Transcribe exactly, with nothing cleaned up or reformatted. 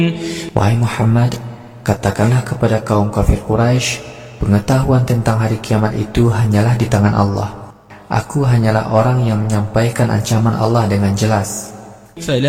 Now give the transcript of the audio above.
Wahai Muhammad, katakanlah kepada kaum kafir Quraisy, pengetahuan tentang hari kiamat itu hanyalah di tangan Allah. Aku hanyalah orang yang menyampaikan ancaman Allah dengan jelas.